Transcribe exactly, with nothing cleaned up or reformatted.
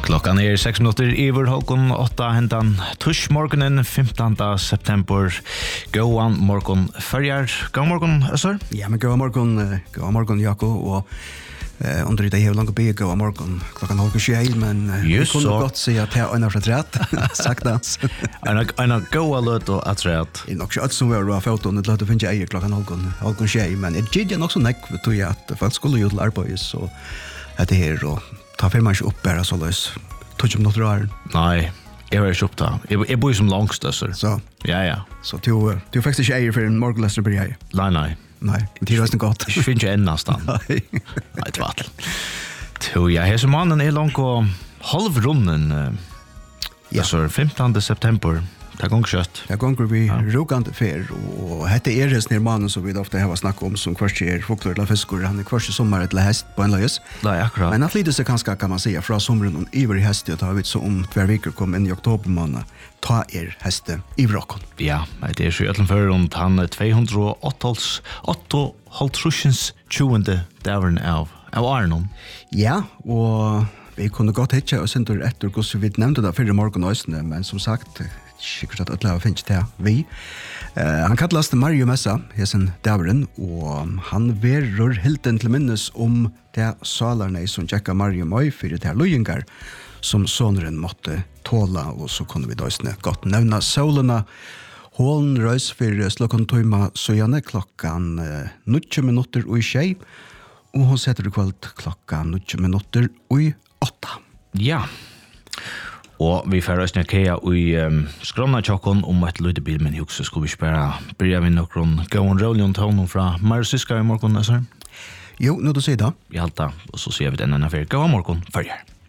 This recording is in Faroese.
Klockan är sex minuter över halvgång åtta hentan tush morgonen femtonde september. Goan morgon förjar. God morgon, Össur. Ja, men god morgon, god morgon Jakob och eh under det här långa bygget god morgon klockan halv sju men vi kunde gott säga att jag är för rätt sagt dans. En en go alert och att rätt. I nog så att som var foton det låter finna jag klockan halv halv sju men det ger ju också näck tror jag att folk skulle ju arbeta så att det här och ta för man upp bara så lös. Touch om något rör. Nej, jag är upp där. Jag jag bor som långstössor. Så. Ja ja. Så du du faktiskt är för en morgonläsare blir jag. Nej nej. Nej, det är inte gott. Jag finns ju än nästan. Nej. Nej, tvärt. Så jag har som mannen är långt och halvrunden. Ja, så femtonde september. Det går kött. Det går vi rokande fer och hette är det ner mannen som vi ofta har snackat om som kvarts är fåglar eller fiskar han är kvarts sommar eller häst på en lös. Nej, akkurat. Men att lite så kanske kan man säga från sommaren och över häst det har vi så om två veckor kom in i oktober månad ta er häste i vrakon. Ja, det är ju egentligen för runt han tvåhundraåtta åtta halvtrusens tjugonde dagen av av Arnon. Ja, och vi kunde gott hitta och sen då efter hur så vi nämnde det förra morgon också men som sagt sikkert at alle har finnet det vi. Uh, han kallas Mario Messa, hesen davren, og han verur hilden til minnes om det salarne som tjekka Mario Møy fyrir det her løyengar som soneren måtte tåla, og så kunne vi da godt nevna solena. Hålen røys for slokken tøyma søjane klokkan uh, nitton minutter og i tjei, og hun setter det kvalt klokkan nitton minutter og i åtta. Ja. Og vi får også nøkkeja i um, skrona tjokken om et lydebil, men hukse skulle vi spara börja vi nokkron gåen rollion tånen fra Marsiska i morgon, Øssur? Jo, nå du sier da. Vi halta, og så ser vi den ena for gåen morgon, førjar.